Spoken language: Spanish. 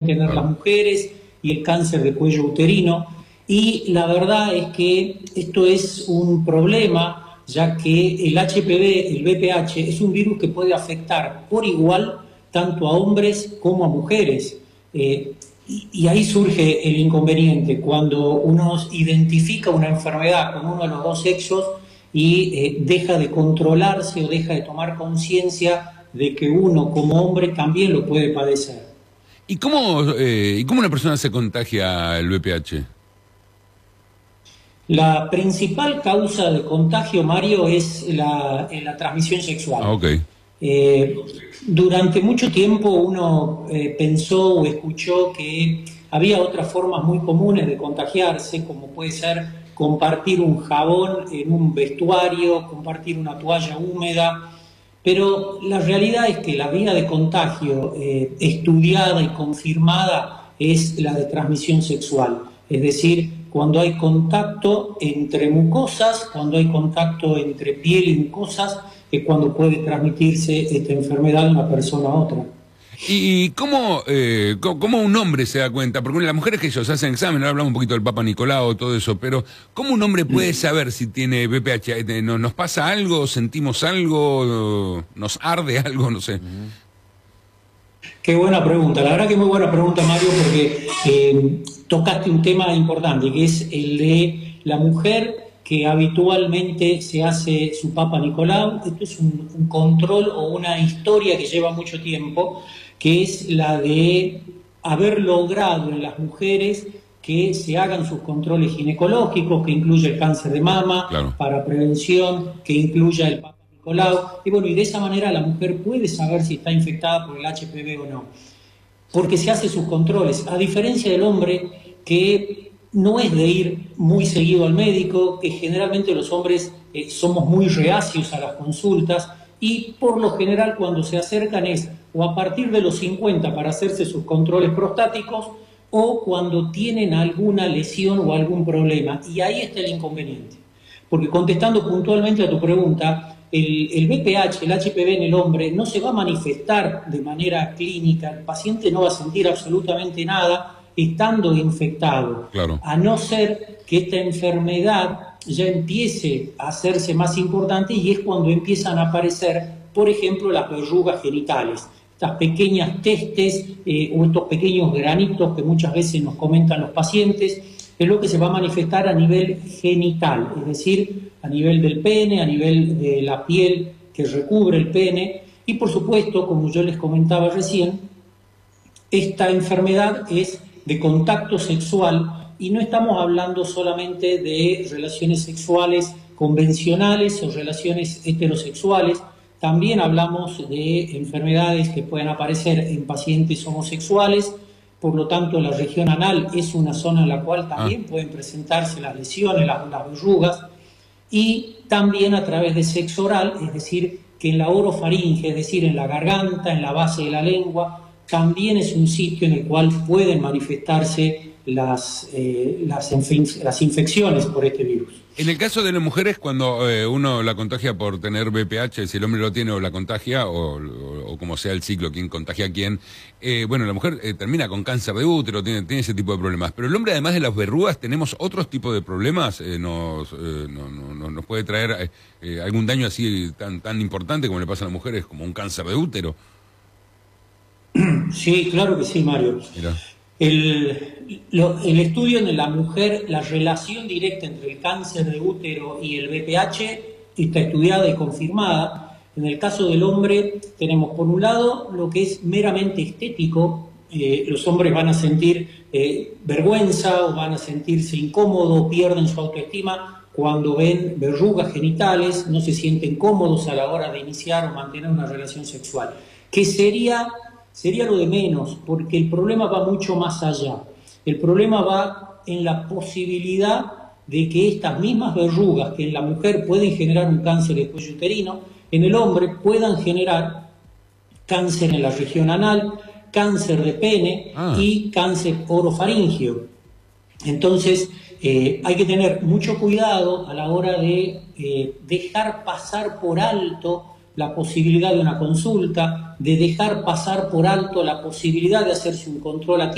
tener las mujeres y el cáncer de cuello uterino. Y la verdad es que esto es un problema, ya que el HPV, el VPH, es un virus que puede afectar por igual tanto a hombres como a mujeres. Y ahí surge el inconveniente, cuando uno identifica una enfermedad con uno de los dos sexos y deja de controlarse o deja de tomar conciencia de que uno como hombre también lo puede padecer. ¿Y cómo una persona se contagia el VPH? La principal causa de contagio, Mario, es la transmisión Ah, sexual. ok. Eh, Durante mucho tiempo uno pensó o escuchó que había otras formas muy comunes de contagiarse, como puede ser compartir un jabón en un vestuario, compartir una toalla húmeda, pero la realidad es que la vía de contagio estudiada y confirmada es la de transmisión sexual, es decir, cuando hay contacto entre mucosas, cuando hay contacto entre piel y mucosas, es cuando puede transmitirse esta enfermedad de una persona a otra. ¿Y cómo un hombre se da cuenta? Porque las mujeres que ellos hacen examen, ahora hablamos un poquito del Papa Nicolau, todo eso, pero ¿cómo un hombre puede saber si tiene VPH? ¿Nos pasa algo? ¿Sentimos algo? ¿Nos arde algo? No sé. Qué buena pregunta, la verdad que muy buena pregunta, Mario, porque tocaste un tema importante, que es el de la mujer que habitualmente se hace su Papa Nicolau. Esto es un control o una historia que lleva mucho tiempo, que es la de haber logrado en las mujeres que se hagan sus controles ginecológicos, que incluye el cáncer de mama, Claro. para prevención, que incluya el Papa Nicolau, y bueno, y de esa manera la mujer puede saber si está infectada por el HPV o no, porque se hace sus controles, a diferencia del hombre que no es de ir muy seguido al médico, que generalmente los hombres somos muy reacios a las consultas y por lo general cuando se acercan es o a partir de los 50 para hacerse sus controles prostáticos o cuando tienen alguna lesión o algún problema. Y ahí está el inconveniente. Porque contestando puntualmente a tu pregunta, el VPH, el HPV en el hombre, no se va a manifestar de manera clínica, el paciente no va a sentir absolutamente nada estando infectado, Claro. a no ser que esta enfermedad ya empiece a hacerse más importante y es cuando empiezan a aparecer, por ejemplo, las verrugas genitales, estas pequeñas testes o estos pequeños granitos que muchas veces nos comentan los pacientes, es lo que se va a manifestar a nivel genital, es decir, a nivel del pene, a nivel de la piel que recubre el pene, y por supuesto, como yo les comentaba recién, esta enfermedad es de contacto sexual y no estamos hablando solamente de relaciones sexuales convencionales o relaciones heterosexuales, también hablamos de enfermedades que pueden aparecer en pacientes homosexuales. Por lo tanto, la región anal es una zona en la cual Ah, también pueden presentarse las lesiones, las verrugas, y también a través de sexo oral, es decir, que en la orofaringe, es decir, en la garganta, en la base de la lengua, también es un sitio en el cual pueden manifestarse las infecciones por este virus. en el caso de las mujeres, cuando uno la contagia por tener VPH, si el hombre lo tiene o la contagia, o como sea el ciclo, quién contagia a quién, bueno, la mujer termina con cáncer de útero, tiene ese tipo de problemas. Pero el hombre, además de las verrugas, tenemos otros tipos de problemas, nos puede traer algún daño así tan importante como le pasa a las mujeres, como un cáncer de útero. Sí, claro que sí, Mario. Mira. El estudio en la mujer, la relación directa entre el cáncer de útero y el VPH está estudiada y confirmada. En el caso del hombre tenemos por un lado lo que es meramente estético. Los hombres van a sentir vergüenza o van a sentirse incómodos, pierden su autoestima cuando ven verrugas genitales, no se sienten cómodos a la hora de iniciar o mantener una relación sexual. Que sería lo de menos, porque el problema va mucho más allá. El problema va en la posibilidad de que estas mismas verrugas que en la mujer pueden generar un cáncer de cuello uterino, en el hombre puedan generar cáncer en la región anal, cáncer de pene Ah. y cáncer orofaringio. Entonces, hay que tener mucho cuidado a la hora de dejar pasar por alto la posibilidad de una consulta, de dejar pasar por alto la posibilidad de hacerse un control a